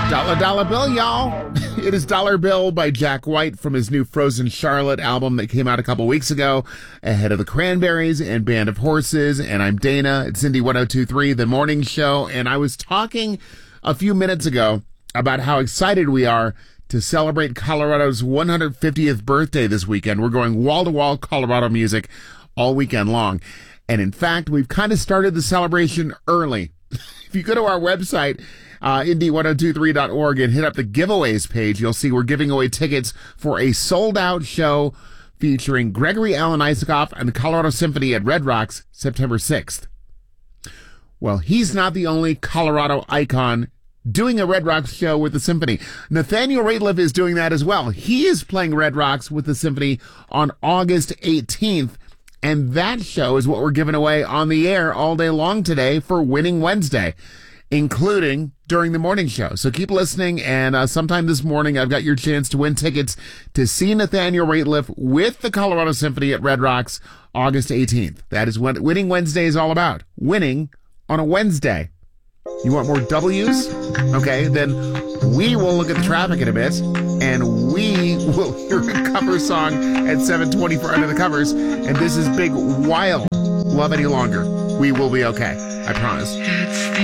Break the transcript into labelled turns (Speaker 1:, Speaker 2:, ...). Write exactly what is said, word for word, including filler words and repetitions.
Speaker 1: Dollar Dollar Bill, y'all. It is Dollar Bill by Jack White from his new Frozen Charlotte album that came out a couple weeks ago, ahead of the Cranberries and Band of Horses. And I'm Dana. It's Indy one oh two point three, The Morning Show. And I was talking a few minutes ago about how excited we are to celebrate Colorado's one hundred fiftieth birthday this weekend. We're going wall-to-wall Colorado music all weekend long. And in fact, we've kind of started the celebration early. If you go to our website, uh, indy one oh two three dot org, and hit up the giveaways page, you'll see we're giving away tickets for a sold-out show featuring Gregory Alan Isakov and the Colorado Symphony at Red Rocks, September sixth. Well, he's not the only Colorado icon doing a Red Rocks show with the Symphony. Nathaniel Rateliff is doing that as well. He is playing Red Rocks with the Symphony on August eighteenth. And that show is what we're giving away on the air all day long today for Winning Wednesday, including during the morning show. So keep listening, and uh, sometime this morning I've got your chance to win tickets to see Nathaniel Rateliff with the Colorado Symphony at Red Rocks August eighteenth. That is what Winning Wednesday is all about. Winning on a Wednesday. You want more W's? Okay, then we will look at the traffic in a bit, and we will hear a cover song at seven twenty for Under the Covers, and this is Big Wild. Love Any Longer. We will be okay. I promise.